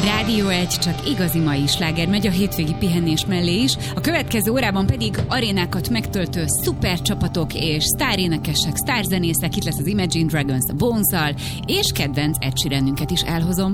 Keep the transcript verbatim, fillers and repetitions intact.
Rádió egy, csak igazi mai sláger megy a hétvégi pihenés mellé is. A következő órában pedig arénákat megtöltő szupercsapatok és sztárénekesek, sztárzenészek, itt lesz az Imagine Dragons a Bones-al, és kedvenc Ed Sheeranünket is elhozom.